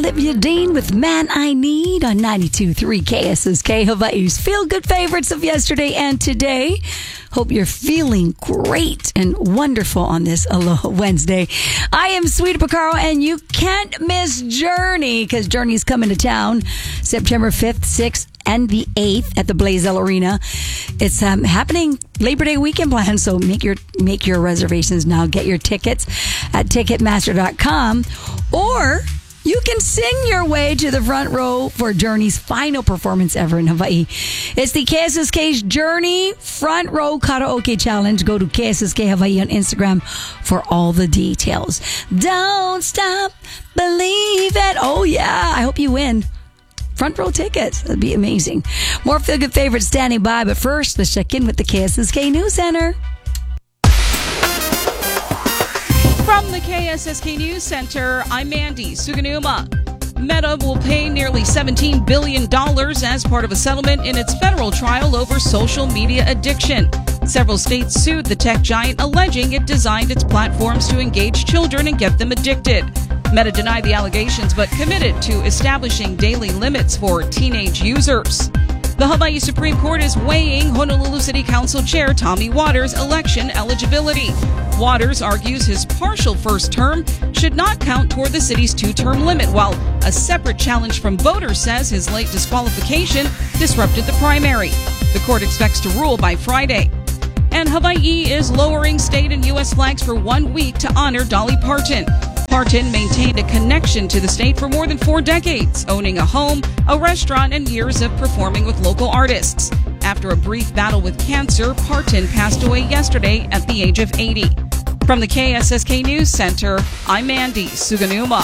Olivia Dean with Man I Need on 92.3 KSSK, Hawaii's feel-good favorites of yesterday and today. Hope you're feeling great and wonderful on this Aloha Wednesday. I am Sweeta Picaro, and you can't miss Journey, because Journey's coming to town September 5th, 6th, and the 8th at the Blaisdell Arena. It's happening Labor Day weekend plan, so make your reservations now. Get your tickets at Ticketmaster.com, or you can sing your way to the front row for Journey's final performance ever in Hawaii. It's the KSSK's Journey Front Row Karaoke Challenge. Go to KSSK Hawaii on Instagram for all the details. Don't stop, believe it. Oh yeah, I hope you win front row tickets. That'd be amazing. More Feel Good favorites standing by, but first, let's check in with the KSSK News Center. From the KSSK News Center, I'm Mandy Suganuma. Meta will pay nearly $17 billion as part of a settlement in its federal trial over social media addiction. Several states sued the tech giant, alleging it designed its platforms to engage children and get them addicted. Meta denied the allegations, but committed to establishing daily limits for teenage users. The Hawaii Supreme Court is weighing Honolulu City Council Chair Tommy Waters' election eligibility. Waters argues his partial first term should not count toward the city's two-term limit, while a separate challenge from voters says his late disqualification disrupted the primary. The court expects to rule by Friday. And Hawaii is lowering state and U.S. flags for 1 week to honor Dolly Parton. Parton maintained a connection to the state for more than 4 decades, owning a home, a restaurant, and years of performing with local artists. After a brief battle with cancer, Parton passed away yesterday at the age of 80. From the KSSK News Center, I'm Mandy Suganuma.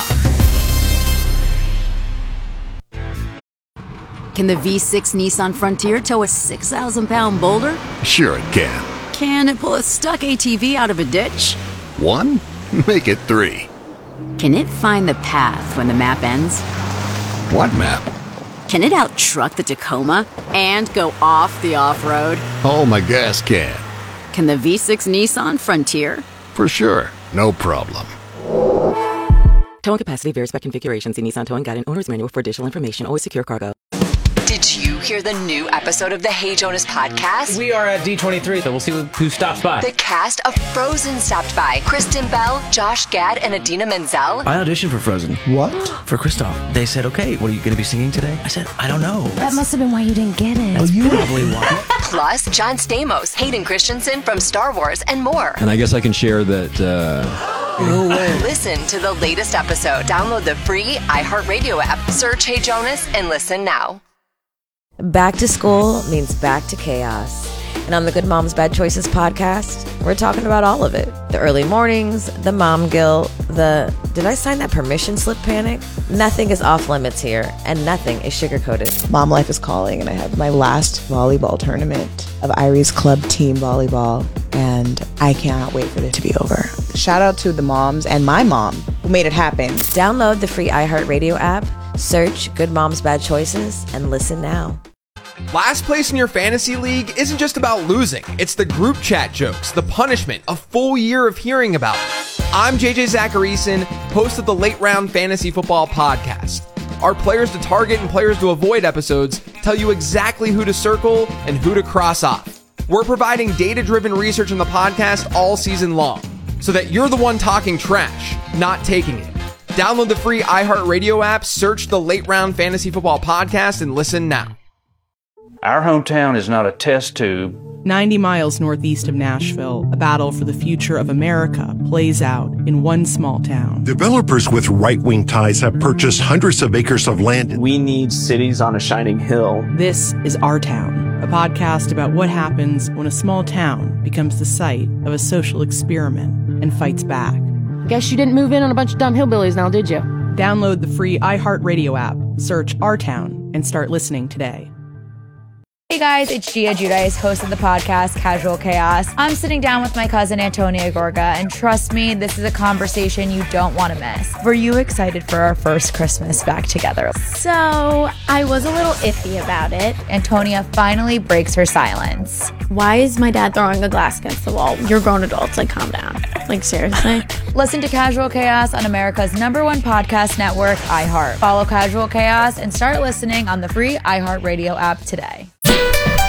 Can the V6 Nissan Frontier tow a 6,000-pound boulder? Sure it can. Can it pull a stuck ATV out of a ditch? 1? Make it 3. Can it find the path when the map ends? What map? Can it out-truck the Tacoma and go off the off-road? Oh, my gas can. Can the V6 Nissan Frontier? For sure. No problem. Towing capacity varies by configuration. See Nissan Towing Guide and Owner's Manual for additional information. Always secure cargo. Did you hear the new episode of the Hey Jonas podcast? We are at D23, so we'll see who stops by. The cast of Frozen stopped by. Kristen Bell, Josh Gad, and Adina Menzel. I auditioned for Frozen. What? For Kristoff. They said, okay, what are you going to be singing today? I said, I don't know. That must have been why you didn't get it. That's probably why. Plus, John Stamos, Hayden Christensen from Star Wars, and more. And I guess I can share that... No way. Listen to the latest episode. Download the free iHeartRadio app. Search Hey Jonas and listen now. Back to school means back to chaos. And on the Good Moms Bad Choices podcast, we're talking about all of it. The early mornings, the mom guilt, the did I sign that permission slip panic? Nothing is off limits here, and nothing is sugar-coated. Mom life is calling, and I have my last volleyball tournament of Irie's club team volleyball, and I cannot wait for it to be over. Shout out to the moms and my mom who made it happen. Download the free iHeartRadio app, search Good Moms Bad Choices, and listen now. Last place in your fantasy league isn't just about losing. It's the group chat jokes, the punishment, a full year of hearing about it. I'm JJ Zacharyson, host of the Late Round Fantasy Football Podcast. Our players to target and players to avoid episodes tell you exactly who to circle and who to cross off. We're providing data-driven research in the podcast all season long, so that you're the one talking trash, not taking it. Download the free iHeartRadio app, search the Late Round Fantasy Football Podcast, and listen now. Our hometown is not a test tube. 90 miles northeast of Nashville, a battle for the future of America plays out in one small town. Developers with right-wing ties have purchased hundreds of acres of land. We need cities on a shining hill. This is Our Town, a podcast about what happens when a small town becomes the site of a social experiment and fights back. Guess you didn't move in on a bunch of dumb hillbillies now, did you? Download the free iHeartRadio app, search Our Town, and start listening today. Hey guys, it's Gia Giudice, host of the podcast Casual Chaos. I'm sitting down with my cousin Antonia Gorga, and trust me, this is a conversation you don't want to miss. Were you excited for our first Christmas back together? So, I was a little iffy about it. Antonia finally breaks her silence. Why is my dad throwing a glass against the wall? You're grown adults, like calm down. Like seriously? Listen to Casual Chaos on America's #1 podcast network, iHeart. Follow Casual Chaos and start listening on the free iHeartRadio app today.